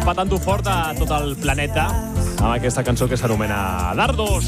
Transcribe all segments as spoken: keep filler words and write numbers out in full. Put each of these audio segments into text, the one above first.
petant-ho fort a tot el planeta amb aquesta cançó que s'anomena Dardos.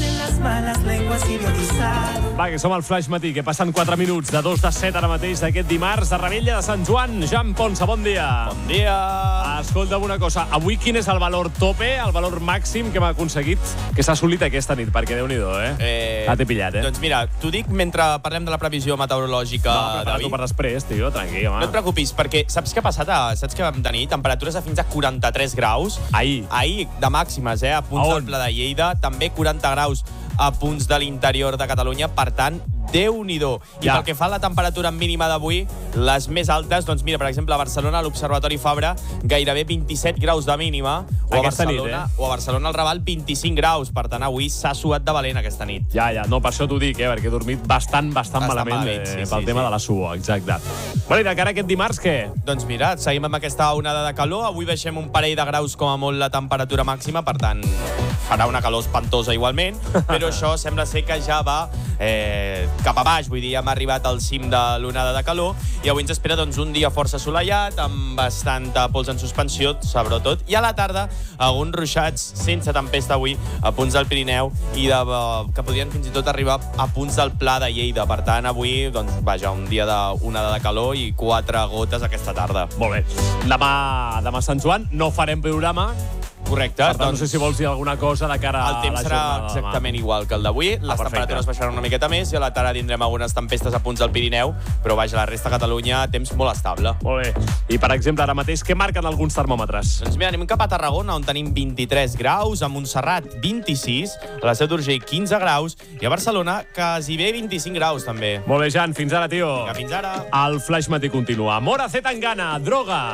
Va, que som al Flaix Matí, que passen quatre minuts de dos de set ara mateix d'aquest dimarts de Rebella de Sant Joan. Jan Ponsa, bon dia. Bon dia. Escolta'm una cosa, avui quin és el valor tope, el valor màxim que m'ha aconseguit, que s'ha assolit aquesta nit? Perquè Déu-n'hi-do, eh? eh ah, t'he pillat, eh? Doncs mira, t'ho dic mentre parlem de la previsió meteorològica. No, prepara-t'ho per després, tio, tranquil, home. No et preocupis, perquè saps què ha passat? Saps què vam tenir? Temperatures de fins a quaranta-tres graus. Ahir. Ahir, de màximes, eh? A punts del Pla de Lleida. També quaranta graus a punts de l'interior de Catalunya. Per tant, Déu-n'hi-do. I ja. Pel que fa a la temperatura mínima d'avui, les més altes, doncs mira, per exemple, a Barcelona, a l'Observatori Fabra, gairebé vint-i-set graus de mínima, o a, Barcelona, nit, eh? o a Barcelona al Raval, vint-i-cinc graus. Per tant, avui s'ha suat de valent aquesta nit. Ja, ja, no, per això t'ho dic, eh? Perquè he dormit bastant, bastant, bastant malament, malament sí, eh, pel sí, tema sí. de la suor, exacte. Bueno, i de cara a aquest dimarts, què? Doncs mira, seguim amb aquesta onada de calor. Avui baixem un parell de graus com a molt la temperatura màxima, per tant, farà una calor espantosa igualment, però això sembla ser que ja va eh, cap a baix, vull dir, hem arribat al cim de l'onada de calor i avui ens espera doncs, un dia força assolellat, amb bastanta pols en suspensió, sobretot, i a la tarda alguns ruixats sense tempesta avui a punts del Pirineu i de, que podrien fins i tot arribar a punts del Pla de Lleida. Per tant, avui, doncs, vaja, un dia d'onada de calor i quatre gotes aquesta tarda. Molt bé. Demà, demà Sant Joan no farem programa. Correcte. Per tant, doncs, no sé si vols dir alguna cosa de cara a la jornada. El temps serà exactament igual que el d'avui. Les ah, temperatures baixaran una miqueta més i a la tarda tindrem algunes tempestes a punts del Pirineu, però vaja, la resta de Catalunya, temps molt estable. Molt bé. I, per exemple, ara mateix, què marquen alguns termòmetres? Doncs mira, anem cap a Tarragona, on tenim vint-i-tres graus, a Montserrat, vint-i-sis, a la Seu d'Urgell, quinze graus, i a Barcelona, quasi bé vint-i-cinc graus, també. Molt bé, Jan, fins ara, tio. Vinga, fins ara. El Flaix Matí continua. Mora Z Tangana, droga.